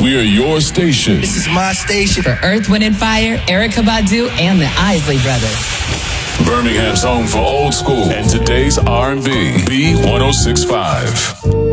We're your station. This is my station. For Earth, Wind and Fire, Erykah Badu, and the Isley Brothers. Birmingham's home for old school and today's R&B. B1065.